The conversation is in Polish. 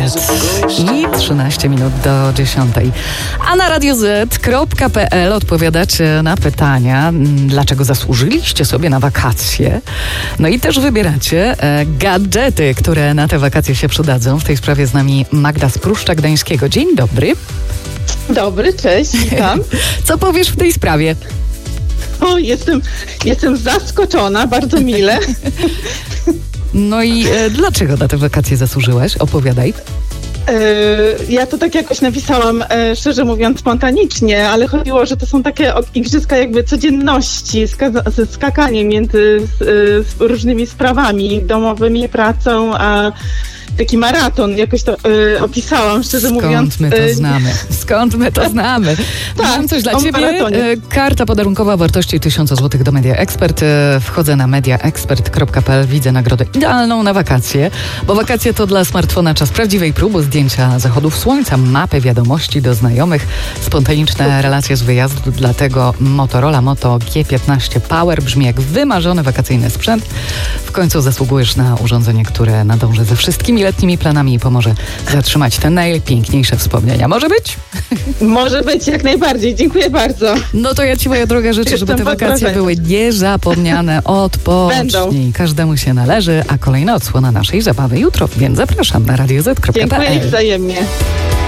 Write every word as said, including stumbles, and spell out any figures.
Z i trzynaście minut do dziesiątej. A na radio zet kropka pe el odpowiadacie na pytania, dlaczego zasłużyliście sobie na wakacje. No i też wybieracie e, gadżety, które na te wakacje się przydadzą. W tej sprawie z nami Magda z Pruszcza Gdańskiego. Dzień dobry. Dobry, cześć, witam. Co powiesz w tej sprawie? O, jestem, jestem zaskoczona, bardzo mile. No i e, dlaczego na te wakacje zasłużyłaś? Opowiadaj. E, ja to tak jakoś napisałam, e, szczerze mówiąc, spontanicznie, ale chodziło, że to są takie igrzyska jakby codzienności, ska- ze skakaniem między z, z różnymi sprawami domowymi, pracą, a taki maraton, jakoś to y, opisałam, szczerze Skąd mówiąc. Skąd my to znamy? Skąd my to znamy? Tak, mam coś dla ciebie. maratonie. Karta podarunkowa o wartości tysiąc złotych do Media Expert. Wchodzę na media expert kropka pe el, widzę nagrodę idealną na wakacje, bo wakacje to dla smartfona czas prawdziwej próby, zdjęcia zachodów słońca, mapy wiadomości do znajomych, spontaniczne relacje z wyjazdu, dlatego Motorola Moto G piętnaście Power brzmi jak wymarzony wakacyjny sprzęt. W końcu zasługujesz na urządzenie, które nadąży ze wszystkimi letnimi planami i pomoże zatrzymać te najpiękniejsze wspomnienia. Może być? Może być, jak najbardziej. Dziękuję bardzo. No to ja ci, moja droga, życzę, żeby te wakacje były niezapomniane. Odpocznij. Każdemu się należy, a kolejna odsłona naszej zabawy jutro, więc zapraszam na radio zet kropka pe el. Dziękuję wzajemnie.